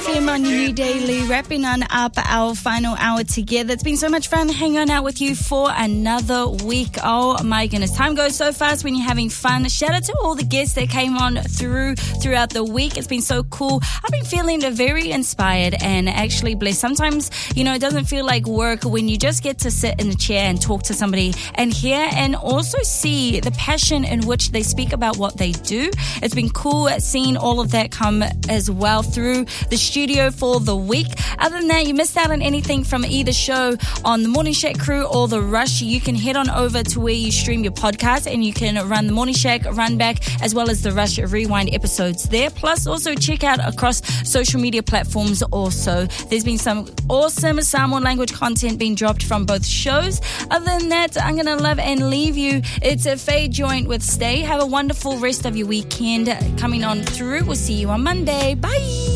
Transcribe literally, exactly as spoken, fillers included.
F M on New Daily, wrapping on up our final hour together. It's been so much fun hanging out with you for another week. Oh my goodness, time goes so fast when you're having fun. Shout out to all the guests that came on through throughout the week. It's been so cool. I've been feeling very inspired and actually blessed. Sometimes, you know, it doesn't feel like work when you just get to sit in a chair and talk to somebody and hear and also see the passion in which they speak about what they do. It's been cool seeing all of that come as well through the studio for the week. Other than that, you missed out on anything from either show on the Morning Shack crew or the Rush, you can head on over to where you stream your podcast and you can run the Morning Shack run back as well as the Rush Rewind episodes there. Plus also check out across social media platforms also. There's been some awesome Samoan language content being dropped from both shows. Other than that, I'm going to love and leave you. It's a Fade Joint with Stay. Have a wonderful rest of your weekend coming on through. We'll see you on Monday. Bye.